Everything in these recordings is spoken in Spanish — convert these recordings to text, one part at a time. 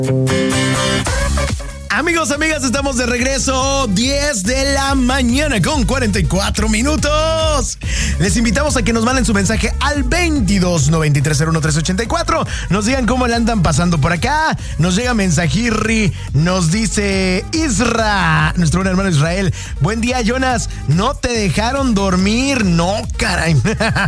Amigos, amigas, estamos de regreso, 10 de la mañana con 44 minutos. Les invitamos a que nos manden su mensaje al 2293011384. Nos digan cómo le andan pasando por acá. Nos llega mensajirri, nos dice Isra, nuestro buen hermano Israel. Buen día, Jonas, no te dejaron dormir. No, caray.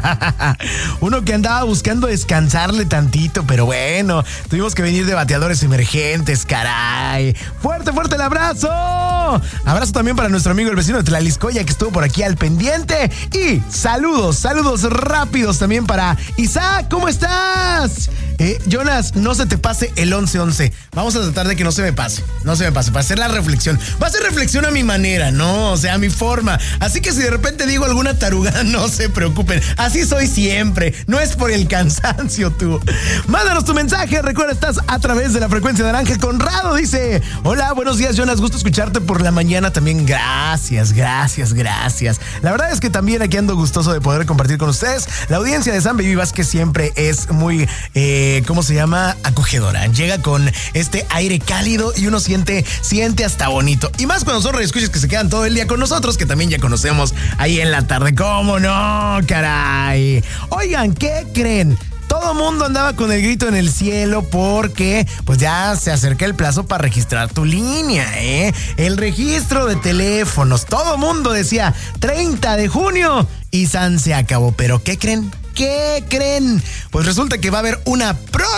Uno que andaba buscando descansarle tantito, pero bueno, tuvimos que venir de bateadores emergentes, caray. Fuerte el abrazo. Abrazo también para nuestro amigo el vecino de Tlaliscoya que estuvo por aquí al pendiente. Y saludos rápidos también para Isaac. ¿Cómo estás? Jonas, no se te pase el 11-11. Vamos a tratar de que no se me pase, para hacer la reflexión. Va a ser reflexión a mi manera, ¿no? O sea, a mi forma. Así que si de repente digo alguna tarugada, no se preocupen. Así soy siempre. No es por el cansancio, tú. Mándanos tu mensaje. Recuerda, estás a través de la frecuencia naranja. Conrado dice: hola, buenos días, Jonas. Gusto escucharte por la mañana también. Gracias. La verdad es que también aquí ando gustoso de poder compartir con ustedes. La audiencia de San Baby Vázquez siempre es muy... ¿cómo se llama? Acogedora. Llega con este aire cálido y uno siente hasta bonito. Y más cuando son radioescuchas que se quedan todo el día con nosotros, que también ya conocemos ahí en la tarde. ¿Cómo no, caray? Oigan, ¿qué creen? Todo mundo andaba con el grito en el cielo porque pues ya se acerca el plazo para registrar tu línea, el registro de teléfonos. Todo mundo decía 30 de junio y san se acabó. Pero ¿qué creen? Pues resulta que va a haber una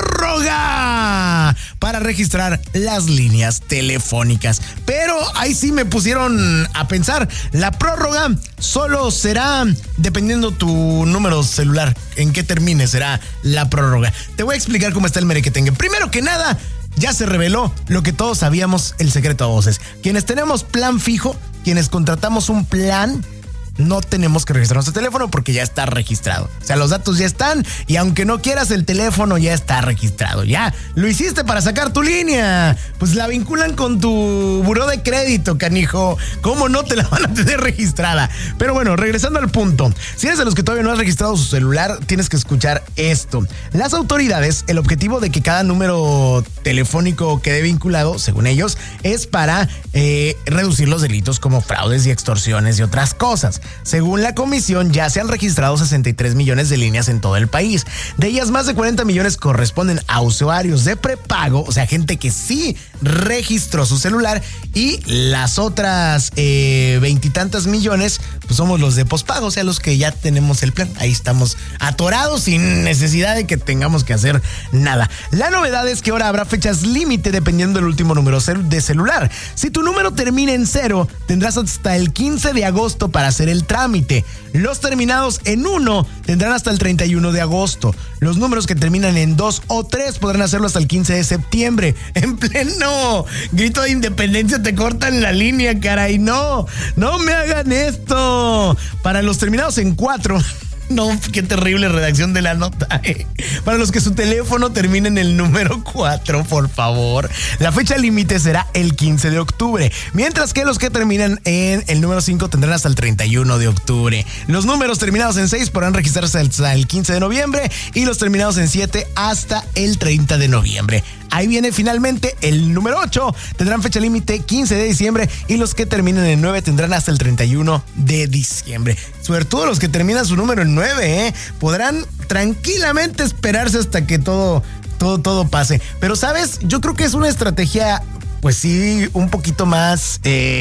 prórroga para registrar las líneas telefónicas. Pero ahí sí me pusieron a pensar, la prórroga solo será dependiendo tu número celular, en qué termine será la prórroga. Te voy a explicar cómo está el merequetengue. Primero que nada, ya se reveló lo que todos sabíamos, el secreto a voces. Quienes tenemos plan fijo, quienes contratamos un plan, no tenemos que registrar nuestro teléfono porque ya está registrado. O sea, los datos ya están y aunque no quieras, el teléfono ya está registrado. Ya lo hiciste para sacar tu línea. Pues la vinculan con tu buró de crédito, canijo. ¿Cómo no te la van a tener registrada? Pero bueno, regresando al punto. Si eres de los que todavía no has registrado su celular, tienes que escuchar esto. Las autoridades, el objetivo de que cada número telefónico quede vinculado, según ellos, es para reducir los delitos como fraudes y extorsiones y otras cosas. Según la comisión, ya se han registrado 63 millones de líneas en todo el país. De ellas, más de 40 millones corresponden a usuarios de prepago, o sea, gente que sí registró su celular, y las otras 20 y tantos millones, pues somos los de pospago, o sea, los que ya tenemos el plan. Ahí estamos atorados sin necesidad de que tengamos que hacer nada. La novedad es que ahora habrá fechas límite dependiendo del último número de celular. Si tu número termina en 0, tendrás hasta el 15 de agosto para hacer el trámite. Los terminados en 1 tendrán hasta el 31 de agosto. Los números que terminan en 2 o 3 podrán hacerlo hasta el 15 de septiembre. En pleno grito de independencia te cortan la línea, caray. No me hagan esto. Para los terminados en 4... No, qué terrible redacción de la nota. Para los que su teléfono termine en el número 4, por favor. La fecha límite será el 15 de octubre. Mientras que los que terminan en el número 5 tendrán hasta el 31 de octubre. Los números terminados en 6 podrán registrarse hasta el 15 de noviembre. Y los terminados en 7 hasta el 30 de noviembre. Ahí viene finalmente el número 8. Tendrán fecha límite 15 de diciembre. Y los que terminen en 9 tendrán hasta el 31 de diciembre. Sobre todo los que terminan su número en 9, podrán tranquilamente esperarse hasta que todo pase. Pero, ¿sabes? Yo creo que es una estrategia, pues sí, un poquito más,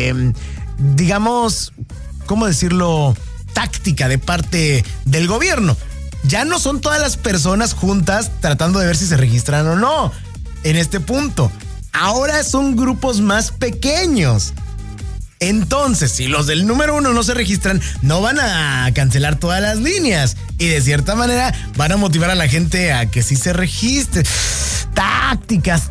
digamos, ¿cómo decirlo? Táctica de parte del gobierno. Ya no son todas las personas juntas tratando de ver si se registran o no. En este punto, ahora son grupos más pequeños. Entonces, si los del número 1 no se registran, no van a cancelar todas las líneas. Y de cierta manera van a motivar a la gente a que sí se registre. Tácticas,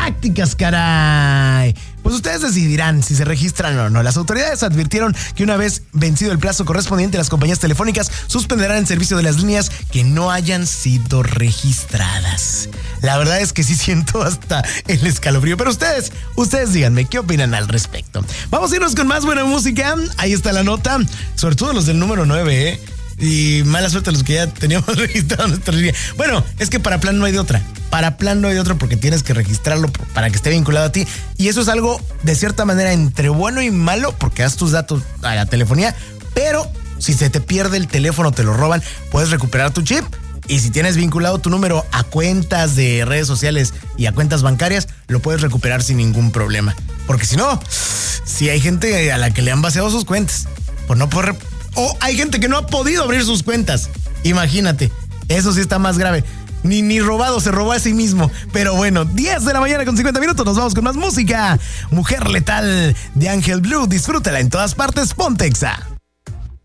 caray. Pues ustedes decidirán si se registran o no. Las autoridades advirtieron que una vez vencido el plazo correspondiente, las compañías telefónicas suspenderán el servicio de las líneas que no hayan sido registradas. La verdad es que sí siento hasta el escalofrío. Pero ustedes díganme, ¿qué opinan al respecto? Vamos a irnos con más buena música. Ahí está la nota. Sobre todo los del número 9, Y mala suerte los que ya teníamos registrado nuestra línea. Bueno, es que para plan no hay de otra. Para plan no hay de otra porque tienes que registrarlo para que esté vinculado a ti. Y eso es algo, de cierta manera, entre bueno y malo, porque das tus datos a la telefonía. Pero si se te pierde el teléfono, te lo roban, puedes recuperar tu chip. Y si tienes vinculado tu número a cuentas de redes sociales y a cuentas bancarias, lo puedes recuperar sin ningún problema. Porque si no, si hay gente a la que le han vaciado sus cuentas por no poder... O hay gente que no ha podido abrir sus cuentas. Imagínate, eso sí está más grave. Ni robado, se robó a sí mismo. Pero bueno, 10 de la mañana con 50 minutos, nos vamos con más música. Mujer Letal de Ángel Blue, disfrútala en todas partes, ponte Exa.